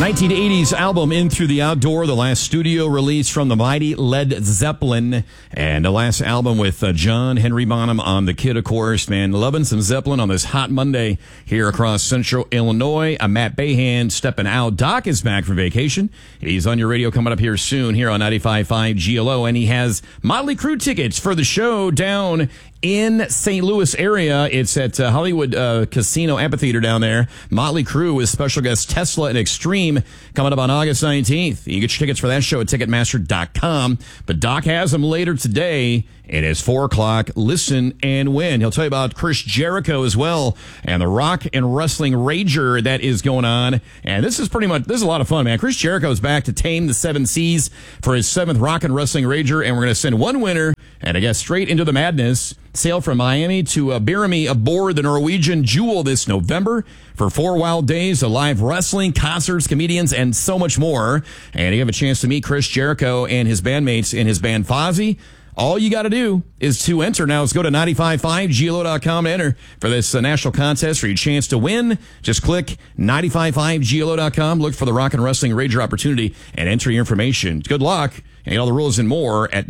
1980s album In Through the Outdoor, the last studio release from the mighty Led Zeppelin, and the last album with John Henry Bonham on the kit, of course. Man, loving some Zeppelin on this hot Monday here across central Illinois. I'm Matt Bayhan stepping out. Doc is back from vacation. He's on your radio coming up here soon here on 95.5 GLO, and he has Motley Crue tickets for the show down in St. Louis area. It's at Hollywood Casino Amphitheater down there. Motley Crue with special guests Tesla and Extreme coming up on August 19th. You get your tickets for that show at Ticketmaster.com. But Doc has them later today. It is 4 o'clock. Listen and win. He'll tell you about Chris Jericho as well and the rock and wrestling rager that is going on. And this is a lot of fun, man. Chris Jericho is back to tame the 7 seas for his 7th rock and wrestling rager. And we're going to send one winner and I guess straight into the madness. Sail from Miami to Birmingham aboard the Norwegian Jewel this November for 4 wild days of live wrestling, concerts, comedians, and so much more. And you have a chance to meet Chris Jericho and his bandmates in his band Fozzy. All you got to do is to enter. Now, let's go to 955glo.com to enter for this national contest for your chance to win. Just click 955glo.com, look for the Rock and Wrestling Rager opportunity, and enter your information. Good luck, and all the rules and more at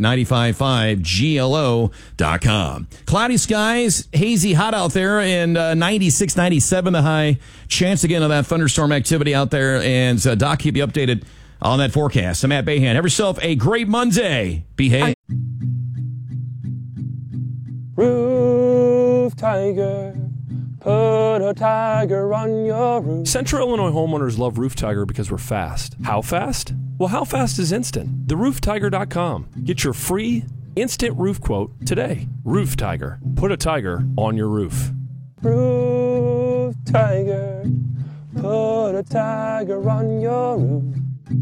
955glo.com. Cloudy skies, hazy hot out there, and 96, 97 the high. Chance again of that thunderstorm activity out there, and Doc, keep you updated on that forecast. I'm Matt Bayhan. Have yourself a great Monday. Behave. Roof Tiger, put a tiger on your roof. Central Illinois homeowners love Roof Tiger because we're fast. How fast? Well, how fast is instant? TheRoofTiger.com. Get your free instant roof quote today. Roof Tiger, put a tiger on your roof. Roof Tiger, put a tiger on your roof.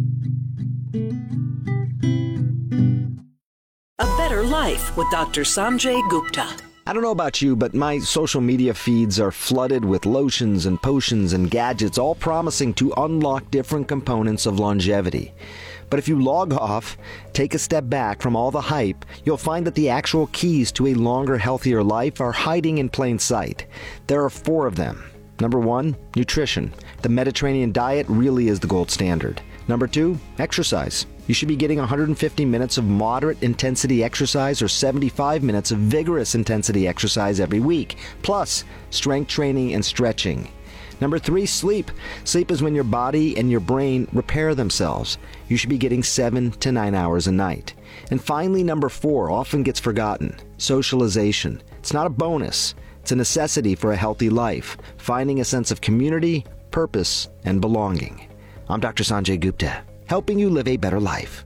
A Better Life with Dr. Sanjay Gupta. I don't know about you, but my social media feeds are flooded with lotions and potions and gadgets, all promising to unlock different components of longevity. But if you log off, take a step back from all the hype, you'll find that the actual keys to a longer, healthier life are hiding in plain sight. There are 4 of them. Number 1, nutrition. The Mediterranean diet really is the gold standard. Number 2, exercise. You should be getting 150 minutes of moderate intensity exercise or 75 minutes of vigorous intensity exercise every week, plus strength training and stretching. Number 3, sleep. Sleep is when your body and your brain repair themselves. You should be getting 7 to 9 hours a night. And finally, number 4 often gets forgotten, socialization. It's not a bonus. It's a necessity for a healthy life, finding a sense of community, purpose, and belonging. I'm Dr. Sanjay Gupta, helping you live a better life.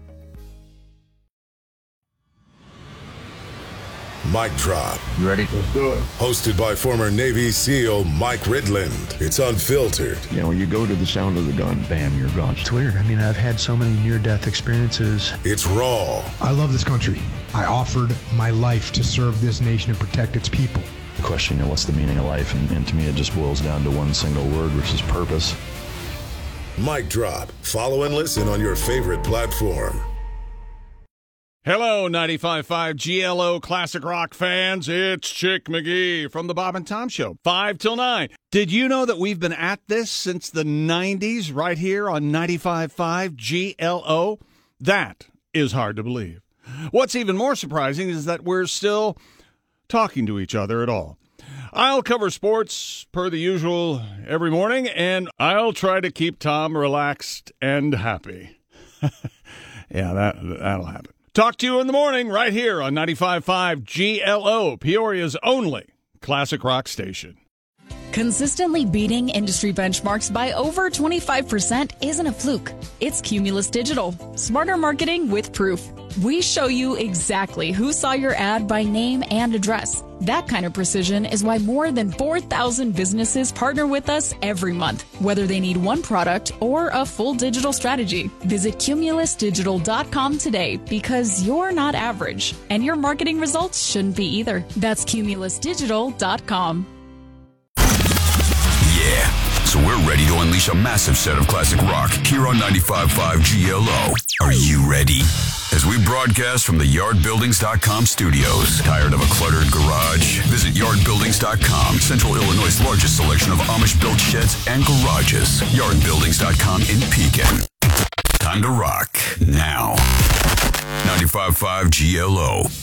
Mic Drop. You ready? Let's do it. Hosted by former Navy SEAL Mike Ridland. It's unfiltered. You know, when you go to the sound of the gun, bam, you're gone. It's weird. I mean, I've had so many near-death experiences. It's raw. I love this country. I offered my life to serve this nation and protect its people. The question, you know, what's the meaning of life? And to me, it just boils down to one single word, which is purpose. Mic Drop. Follow and listen on your favorite platform. Hello, 95.5 GLO Classic Rock fans. It's Chick McGee from the Bob and Tom Show, 5 till 9. Did you know that we've been at this since the 90s right here on 95.5 GLO? That is hard to believe. What's even more surprising is that we're still talking to each other at all. I'll cover sports per the usual every morning, and I'll try to keep Tom relaxed and happy. Yeah, that'll happen. Talk to you in the morning right here on 95.5 GLO, Peoria's only classic rock station. Consistently beating industry benchmarks by over 25% isn't a fluke. It's Cumulus Digital. Smarter marketing with proof. We show you exactly who saw your ad by name and address. That kind of precision is why more than 4,000 businesses partner with us every month, whether they need one product or a full digital strategy. Visit cumulusdigital.com today because you're not average, and your marketing results shouldn't be either. That's cumulusdigital.com. So we're ready to unleash a massive set of classic rock here on 95.5 GLO. Are you ready? As we broadcast from the yardbuildings.com studios. Tired of a cluttered garage? Visit yardbuildings.com, Central Illinois' largest selection of Amish-built sheds and garages. Yardbuildings.com in Pekin. Time to rock now. 95.5 GLO.